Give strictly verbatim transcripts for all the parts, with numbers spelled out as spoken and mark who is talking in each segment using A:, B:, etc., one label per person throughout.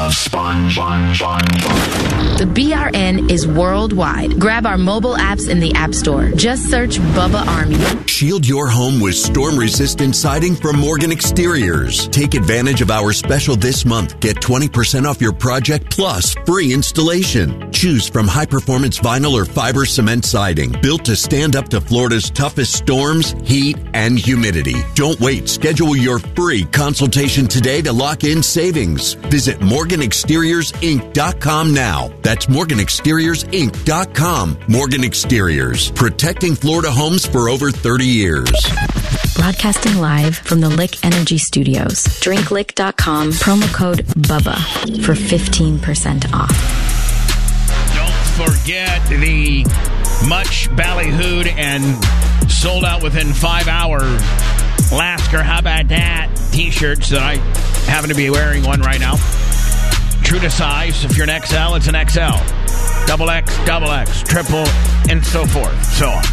A: of SpongeBob.
B: The B R N is worldwide. Grab our mobile apps in the App Store. Just search Bubba Army.
C: Shield your home with storm-resistant siding from Morgan Exteriors. Take advantage of our special this month. Get twenty percent off your project plus free installation. Choose from high-performance vinyl or fiber cement siding, built to stand up to Florida's toughest storms, heat, and humidity. Don't wait. Schedule your free consultation today to lock in savings. Visit Morgan Exteriors Inc dot com now. That's Morgan Exteriors Inc dot com. Morgan Exteriors, protecting Florida homes for over thirty years.
B: Broadcasting live from the Lick Energy Studios. drink lick dot com, promo code BUBBA for fifteen percent off.
D: Don't forget the much ballyhooed and sold out within five hours Lasker, how about that? T-shirts that I happen to be wearing one right now. True to size. If you're an X L, it's an X L. Double X, double X, triple, and so forth. So on.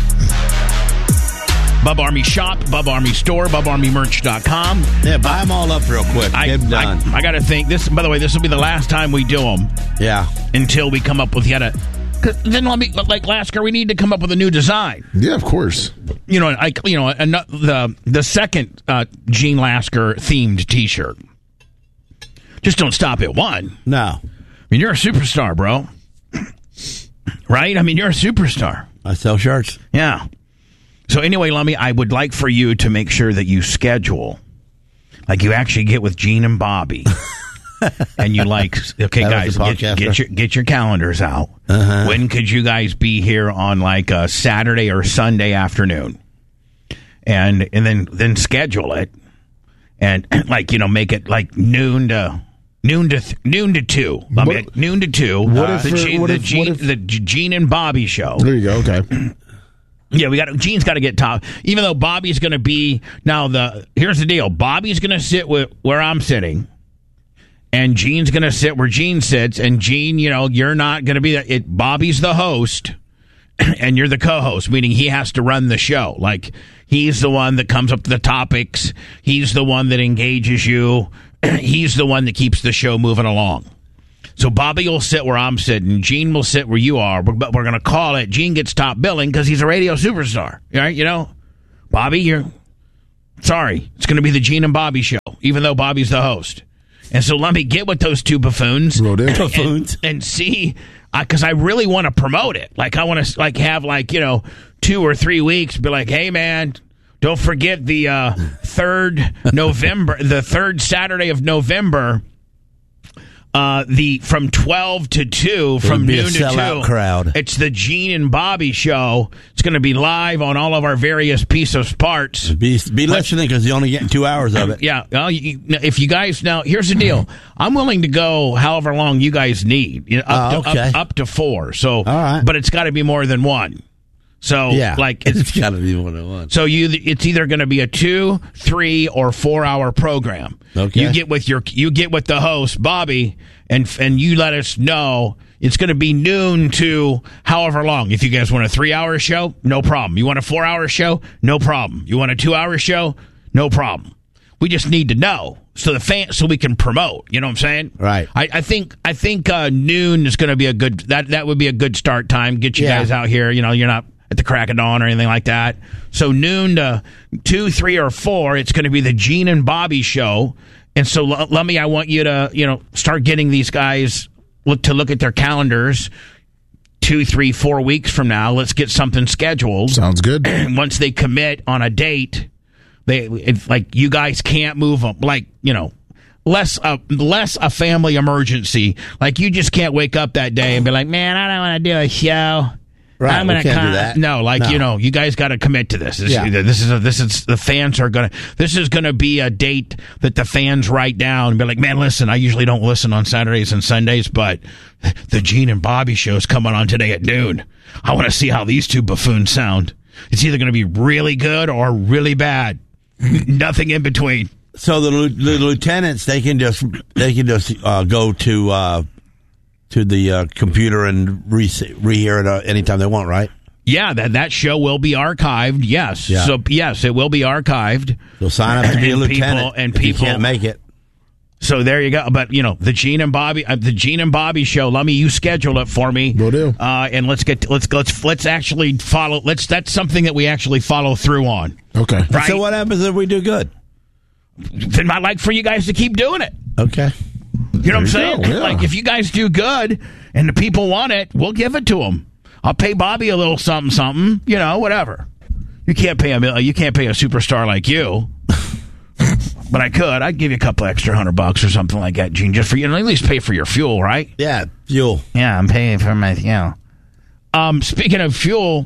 D: Bub Army Shop, Bub Army Store, Bub Army Merch dot com.
E: Yeah, buy them all up real quick.
D: I,
E: Get them done.
D: I, I got to think. This, by the way, this will be the last time we do them.
E: Yeah.
D: Until we come up with yet a... Then let me, like Lasker, we need to come up with a new design.
F: Yeah, of course.
D: You know, I, you know, a, the the second uh, Gene Lasker themed T-shirt. Just don't stop at one.
E: No.
D: I mean, you're a superstar, bro. Right? I mean, you're a superstar.
E: I sell shirts.
D: Yeah. So anyway, Lummy, I would like for you to make sure that you schedule, like you actually get with Gene and Bobby. And you like, okay,
E: That
D: guys,
E: was the
D: get,
E: podcaster.
D: get your get your calendars out.
E: Uh-huh.
D: When could you guys be here on like a Saturday or Sunday afternoon? And and then then schedule it, and like you know make it like noon to noon to th- noon to two. I mean,
F: What-
D: noon to two.
F: what
D: uh,
F: if
D: the
F: for-
D: Gene,
F: what
D: the,
F: if-
D: Gene,
F: what if-
D: the Gene and Bobby show?
F: There you go. Okay.
D: Yeah, we got Gene's got to get top. Even though Bobby's going to be now the here's the deal. Bobby's going to sit with where I'm sitting. And Gene's going to sit where Gene sits. And Gene, you know, you're not going to be it. Bobby's the host, and you're the co-host, meaning he has to run the show. Like, he's the one that comes up with the topics. He's the one that engages you. He's the one that keeps the show moving along. So Bobby will sit where I'm sitting. Gene will sit where you are. But we're going to call it Gene Gets Top Billing because he's a radio superstar. Right? You know, Bobby, you're sorry. It's going to be the Gene and Bobby show, even though Bobby's the host. And so let me get with those two buffoons
F: Wrote in.
D: and, and see, because uh, I really want to promote it. Like I want to like have like you know two or three weeks. Be like, hey man, don't forget the uh, third November, the third Saturday of November. Uh, the from twelve to two, from
E: be a
D: noon to
E: sellout
D: two.
E: crowd.
D: It's the Gene and Bobby show. It's going to be live on all of our various piece of parts.
E: Be, be listening because you're only getting two hours of it.
D: Yeah. Well, you, if you guys now, here's the deal. I'm willing to go however long you guys need. You know, up,
E: Oh,
D: to,
E: okay.
D: up, up to four. So,
E: All right.
D: but it's got to be more than one. So,
E: Yeah.
D: like, it's,
E: It's got to be one on one.
D: so you, it's either going to be a two, three, or four hour program.
E: Okay.
D: You get with your, you get with the host Bobby, and and you let us know. It's going to be noon to however long. If you guys want a three hour show, no problem. You want a four hour show, no problem. You want a two hour show, no problem. We just need to know so the fan, so we can promote. You know what I'm saying?
E: Right.
D: I, I think I think uh, noon is going to be a good that that would be a good start time. Get you
E: Yeah.
D: guys out here. You know, you're not at the crack of dawn or anything like that. So noon to two, three, or four, it's going to be the Gene and Bobby show. And so, L- Lummy, I want you to, you know, start getting these guys look to look at their calendars. Two, three, four weeks from now, let's get something scheduled.
F: Sounds good.
D: Once they commit on a date, they it's like you guys can't move them. Like you know, less a less a family emergency. Like you just can't wake up that day and be like, man, I don't want to do a show.
E: Right,
D: I'm
E: we
D: gonna
E: can't do
D: con-"
E: that.
D: No, like
E: No.
D: you know, you guys got to commit to this. This,
E: Yeah.
D: this is a, this is the fans are gonna. This is gonna be a date that the fans write down and be like, man, listen, I usually don't listen on Saturdays and Sundays, but the Gene and Bobby show is coming on today at noon. I want to see how these two buffoons sound. It's either going to be really good or really bad. Nothing in between.
E: So the, lieu- the lieutenants, they can just they can just uh, go to uh, to the uh, computer and re rehear it uh, anytime they want, right?
D: Yeah, that that show will be archived. Yes,
E: Yeah.
D: so yes, it will be archived.
E: So sign up to be a
D: And
E: lieutenant
D: people- and
E: if you
D: people-
E: can't make it.
D: So there you go. But, you know, the Gene and Bobby, uh, the Gene and Bobby show, let me, you schedule it for me.
A: Will do.
D: Uh, and let's get, let's, let's, let's actually follow, let's, that's something that we actually follow through on.
A: Okay.
D: Right?
E: So what happens if we do good?
D: Then I'd like for you guys to keep doing it.
E: Okay.
D: You know what I'm saying?
A: go, yeah.
D: Like, if you guys do good and the people want it, we'll give it to them. I'll pay Bobby a little something, something, you know, whatever. You can't pay a, you can't pay a superstar like you. But I could. I'd give you a couple extra hundred bucks or something like that, Gene, just for you. Know, at least pay for your fuel, right?
E: Yeah, fuel.
D: Yeah, I'm paying for my fuel. Um, speaking of fuel,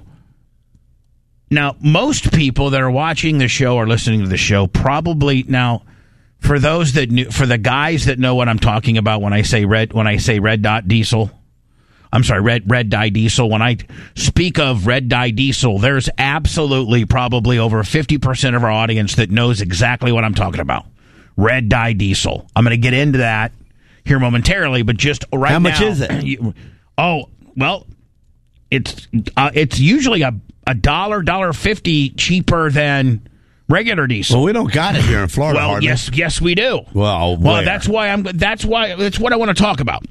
D: now most people that are watching the show or listening to the show probably now, for those that knew, for the guys that know what I'm talking about when I say red, when I say red dot diesel. I'm sorry, red red dye diesel. When I speak of red dye diesel, there's absolutely probably over fifty percent of our audience that knows exactly what I'm talking about. Red dye diesel. I'm going to get into that here momentarily, but just right now.
E: How much is it?
D: You, oh, well, it's uh, it's usually a a dollar, dollar fifty cheaper than regular diesel.
E: Well, we don't got it here in Florida.
D: Well,
E: hardly.
D: yes, yes, we do.
E: Well,
D: well,
E: where?
D: that's why I'm. That's why. That's what I want to talk about.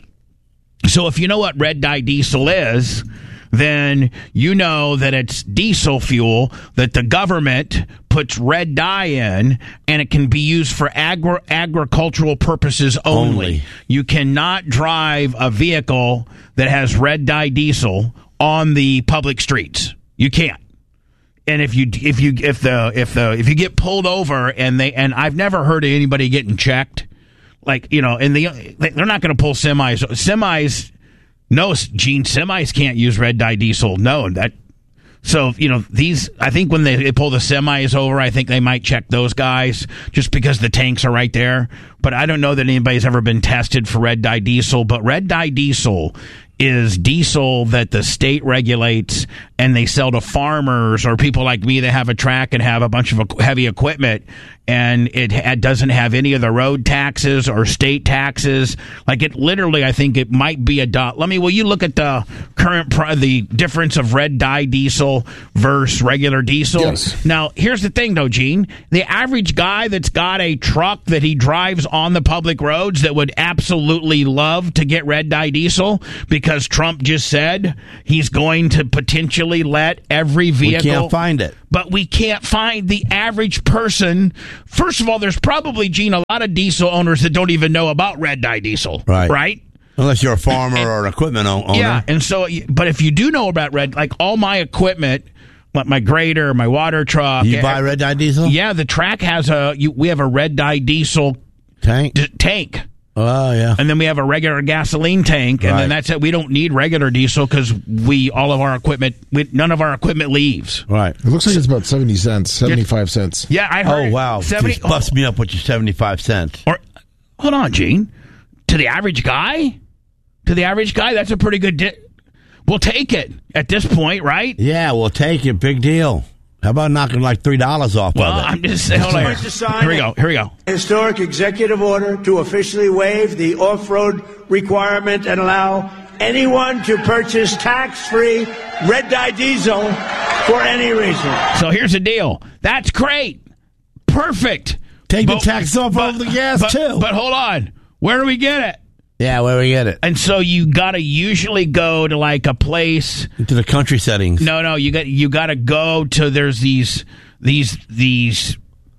D: So if you know what red dye diesel is, then you know that it's diesel fuel that the government puts red dye in, and it can be used for agri- agricultural purposes only.
E: Only.
D: You cannot drive a vehicle that has red dye diesel on the public streets. You can't. And if you if you if the if the if you get pulled over and they and I've never heard of anybody getting checked. Like, you know, and the they're not going to pull semis. Semis, no, Gene, semis can't use red dye diesel. No, that. So, you know, these, I think when they, they pull the semis over, I think they might check those guys just because the tanks are right there. But I don't know that anybody's ever been tested for red dye diesel. But red dye diesel is diesel that the state regulates and they sell to farmers or people like me that have a track and have a bunch of heavy equipment, and it, it doesn't have any of the road taxes or state taxes. Like, it literally, I think it might be a dot. Let me, will you look at the current, pr- the difference of red dye diesel versus regular diesel?
A: Yes.
D: Now, here's the thing though, Gene. The average guy that's got a truck that he drives on the public roads that would absolutely love to get red dye diesel because Trump just said he's going to potentially let every vehicle.
E: We can't find it.
D: But we can't find the average person. First of all, there's probably, Gene, a lot of diesel owners that don't even know about red dye diesel.
E: Right.
D: Right?
E: Unless you're a farmer and, or an equipment owner.
D: Yeah, and so, but if you do know about red, like all my equipment, like my grader, my water truck.
E: You buy red dye diesel?
D: Yeah, the track has a, you, we have a red dye diesel
E: tank.
D: D- tank.
E: Oh, yeah.
D: And then we have a regular gasoline tank, and
E: right.
D: then that's it. We don't need regular diesel because we, all of our equipment, we, none of our equipment leaves.
E: Right.
A: It looks like it's about seventy cents, seventy-five cents.
D: Yeah, I heard.
E: Oh, wow.
D: seventy
E: Just bust me up with your seventy-five cents.
D: Or, hold on, Gene. To the average guy? To the average guy, that's a pretty good di- we'll take it at this point, right?
E: Yeah, we'll take it. Big deal. How about knocking like three dollars off
D: well,
E: of it?
D: I'm just saying, hold on. Here. here we go. Here we go.
F: Historic executive order to officially waive the off-road requirement and allow anyone to purchase tax-free red dye diesel for any reason.
D: So here's the deal. That's great. Perfect.
E: Take
D: but,
E: the tax off
D: but,
E: of the gas,
D: but,
E: too.
D: But hold on. Where do we get it?
E: Yeah, where we get it?
D: And so you got to usually go to like a place
E: into the country settings.
D: No, no, you got you got to go to there's these these these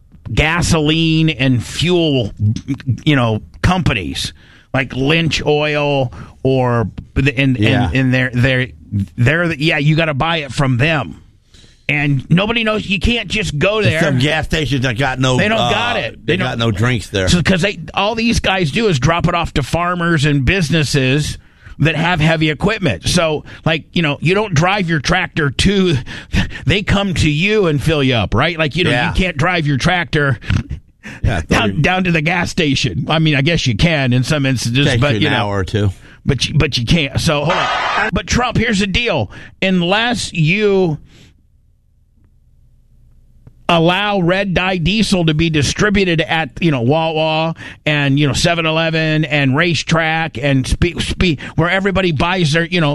D: gasoline and fuel, you know, companies like Lynch Oil or and
E: yeah.
D: and, and they're they're they're yeah, you got to buy it from them. And nobody knows. You can't just go there.
E: Some gas stations that got no.
D: They don't
E: uh,
D: got it.
E: They, they got no drinks there.
D: Because so, they all these guys do is drop it off to farmers and businesses that have heavy equipment. So, like, you know, you don't drive your tractor to. They come to you and fill you up, right? Like, you know,
E: yeah.
D: you can't drive your tractor.
E: Yeah,
D: down, down to the gas station. I mean, I guess you can in some instances,
E: Take
D: but
E: you an
D: you know,
E: hour or two.
D: But you, but you can't. So hold on. But Trump, here's the deal: unless you allow red dye diesel to be distributed at, you know, Wawa and, you know, seven eleven and Racetrack and spe- spe- where everybody buys their, you know,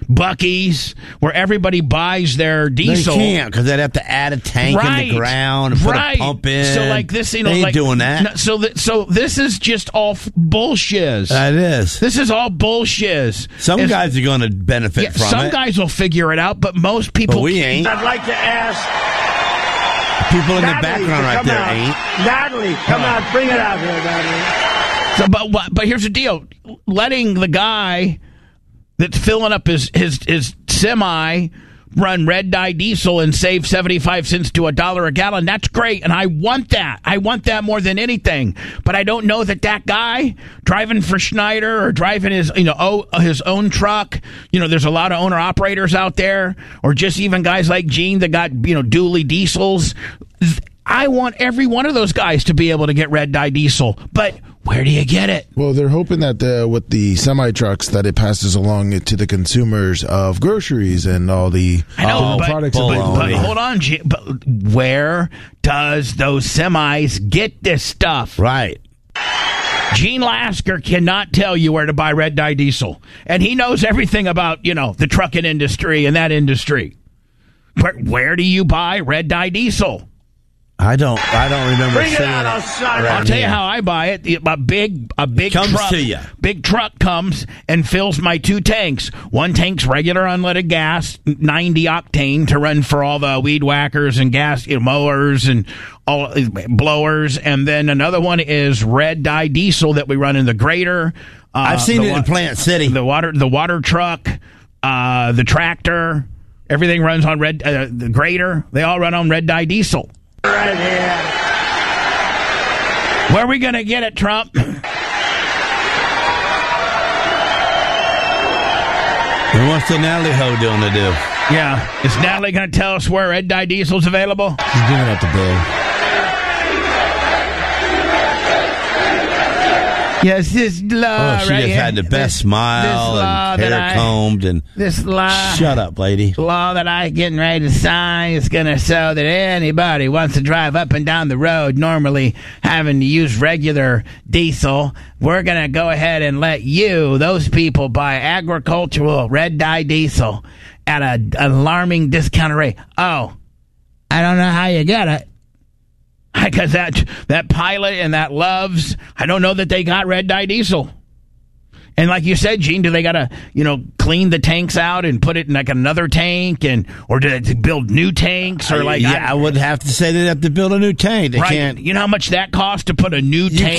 D: Buc-ee's, where everybody buys their diesel.
E: They can't because they'd have to add a tank
D: Right.
E: in the ground and put
D: Right.
E: a pump in.
D: So like this, you know,
E: they ain't
D: like
E: doing that.
D: no, so that so this is just all f- bullshit.
E: That is.
D: This is all bullshit.
E: Some
D: It's-
E: guys are going to benefit
D: yeah,
E: from
D: some
E: it.
D: guys will figure it out, but most people
E: But we ain't.
F: I'd like to ask
E: People in the
F: Natalie
E: background
F: to
E: right
F: come
E: there
F: out.
E: ain't.
F: Natalie, come out. Bring it out here, Natalie.
D: So, but but- but here's the deal: letting the guy that's filling up his his his semi run red dye diesel and save seventy-five cents to a dollar a gallon, that's great, and I want that. I want that more than anything. But I don't know that that guy driving for Schneider or driving his you know oh, his own truck. You know, there's a lot of owner operators out there, or just even guys like Gene that got you know dually diesels. I want every one of those guys to be able to get red dye diesel, but where do you get it?
A: Well, they're hoping that uh, with the semi trucks that it passes along to the consumers of groceries and all the
D: I know,
A: different
D: but,
A: products.
D: but,
A: available.
D: but hold on, G- but where does those semis get this stuff?
E: Right.
D: Gene Lasker cannot tell you where to buy red dye diesel, and he knows everything about you know the trucking industry and that industry. But where do you buy red dye diesel?
E: I don't. I don't remember
F: Bring it
E: seeing
F: out,
E: it.
F: I'll sign it.
E: around
D: I'll tell you
E: here.
D: how I buy it. The- A big, a big
E: Comes
D: truck,
E: to you.
D: big truck comes and fills my two tanks. One tank's regular unleaded gas, ninety octane to run for all the weed whackers and gas you know, mowers and all blowers, and then another one is red dye diesel that we run in the grader. Uh,
E: I've seen
D: the
E: it
D: wa-
E: in Plant City.
D: The water, the water truck, uh, the tractor, everything runs on red. Uh, the grader, they all run on red dye diesel.
F: Right here.
D: Where are we going to get it, Trump?
E: And what's the Natalie Ho doing to do?
D: Yeah. Is Natalie going to tell us where red dye diesel's available?
A: He's giving out the bill.
D: Yes, this law
E: Oh, she
D: right
E: just
D: here.
E: had the best
D: This-
E: smile
D: this law
E: and
D: that
E: hair
D: I-
E: combed and
D: This law,
E: shut up, lady.
D: law that I getting ready to sign is going to show that anybody wants to drive up and down the road normally having to use regular diesel, we're going to go ahead and let you, those people, buy agricultural red dye diesel at a, an alarming discounted rate. Oh, I don't know how you get it. Because that that Pilot and that Loves, I don't know that they got red dye diesel. And like you said, Gene, do they got to, you know, clean the tanks out and put it in like another tank, and or do they build new tanks, or like
E: yeah, I, would have to say they'd have to build a new tank. They
D: right?
E: can't.
D: You know how much that costs to put a new
E: You
D: tank